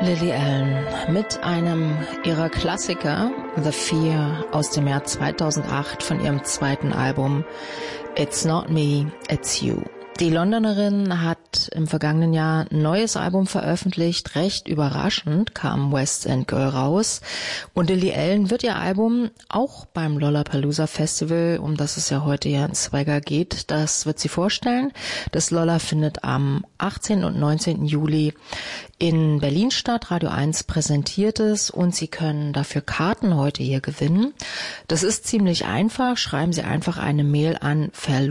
Lily Allen mit einem ihrer Klassiker, The Fear, aus dem Jahr 2008 von ihrem zweiten Album It's Not Me, It's You. Die Londonerin hat im vergangenen Jahr ein neues Album veröffentlicht. Recht überraschend kam West End Girl raus. Und Lily Allen wird ihr Album auch beim Lollapalooza Festival, um das es ja heute ja in Swagger geht, das wird sie vorstellen. Das Lolla findet am 18. und 19. Juli in Berlin statt. Radio 1 präsentiert es und Sie können dafür Karten heute hier gewinnen. Das ist ziemlich einfach. Schreiben Sie einfach eine Mail an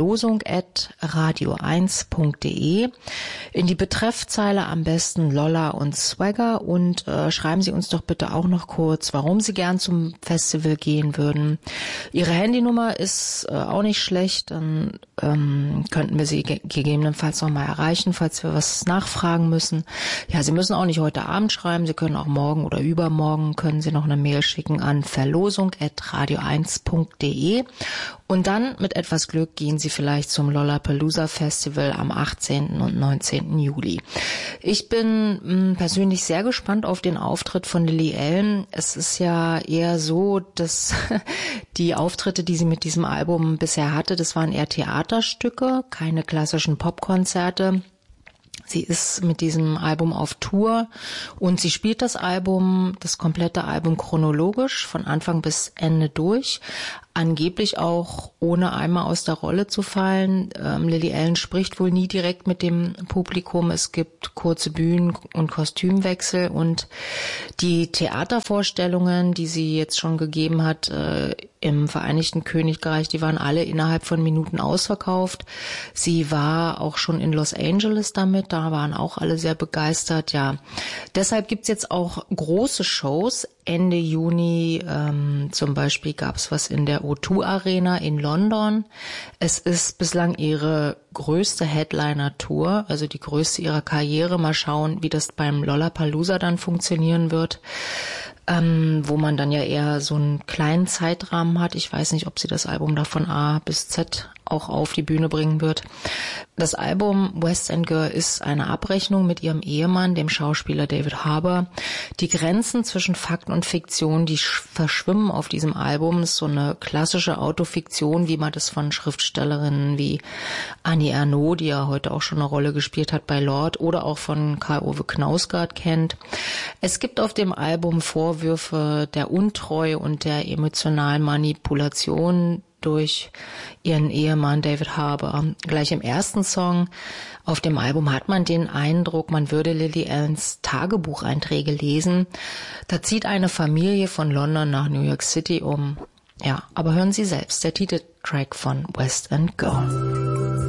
verlosung@radio1.de. In die Betreffzeile am besten Lolla und Swagger und schreiben Sie uns doch bitte auch noch kurz, warum Sie gern zum Festival gehen würden. Ihre Handynummer ist auch nicht schlecht, dann könnten wir Sie gegebenenfalls noch mal erreichen, falls wir was nachfragen müssen. Ja, Sie müssen auch nicht heute Abend schreiben, Sie können auch morgen oder übermorgen können Sie noch eine Mail schicken an verlosung@radio1.de und dann mit etwas Glück gehen Sie vielleicht zum Lollapalooza Festival am 18. und 19. Juli. Ich bin persönlich sehr gespannt auf den Auftritt von Lily Allen. Es ist ja eher so, dass die Auftritte, die sie mit diesem Album bisher hatte, das waren eher Theaterstücke, keine klassischen Popkonzerte. Sie ist mit diesem Album auf Tour und sie spielt das komplette Album chronologisch von Anfang bis Ende durch. Angeblich auch ohne einmal aus der Rolle zu fallen. Lily Allen spricht wohl nie direkt mit dem Publikum. Es gibt kurze Bühnen- und Kostümwechsel und die Theatervorstellungen, die sie jetzt schon gegeben hat im Vereinigten Königreich, die waren alle innerhalb von Minuten ausverkauft. Sie war auch schon in Los Angeles damit, da waren auch alle sehr begeistert. Ja, deshalb gibt's jetzt auch große Shows. Ende Juni zum Beispiel gab's was in der O2 Arena in London. Es ist bislang ihre größte Headliner-Tour, also die größte ihrer Karriere. Mal schauen, wie das beim Lollapalooza dann funktionieren wird, wo man dann ja eher so einen kleinen Zeitrahmen hat. Ich weiß nicht, ob sie das Album da von A bis Z auch auf die Bühne bringen wird. Das Album West End Girl ist eine Abrechnung mit ihrem Ehemann, dem Schauspieler David Harbour. Die Grenzen zwischen Fakt und Fiktion, die verschwimmen auf diesem Album. Es ist so eine klassische Autofiktion, wie man das von Schriftstellerinnen wie Annie Ernaux, die ja heute auch schon eine Rolle gespielt hat bei Lord, oder auch von Karl-Ove Knausgard kennt. Es gibt auf dem Album Vorwürfe der Untreue und der emotionalen Manipulation durch ihren Ehemann David Harbour. Gleich im ersten Song auf dem Album hat man den Eindruck, man würde Lily Allens Tagebucheinträge lesen. Da zieht eine Familie von London nach New York City um. Ja, aber hören Sie selbst, der Titeltrack von West End Girl.